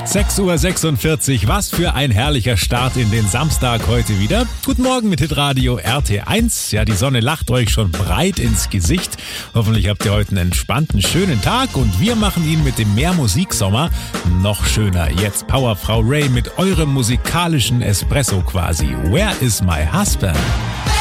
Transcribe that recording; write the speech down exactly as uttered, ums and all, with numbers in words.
sechs Uhr sechsundvierzig, was für ein herrlicher Start in den Samstag heute wieder. Guten Morgen mit Hitradio R T eins. Ja, die Sonne lacht euch schon breit ins Gesicht. Hoffentlich habt ihr heute einen entspannten, schönen Tag und wir machen ihn mit dem Mehr-Musik-Sommer noch schöner. Jetzt Powerfrau Ray mit eurem musikalischen Espresso quasi. Where is my husband?